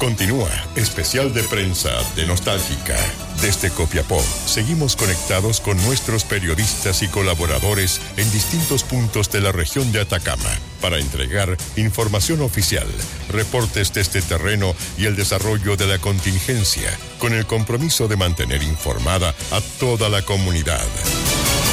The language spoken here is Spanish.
Continúa, especial de prensa de Nostálgica. Desde Copiapó, seguimos conectados con nuestros periodistas y colaboradores en distintos puntos de la región de Atacama para entregar información oficial, reportes desde terreno y el desarrollo de la contingencia, con el compromiso de mantener informada a toda la comunidad.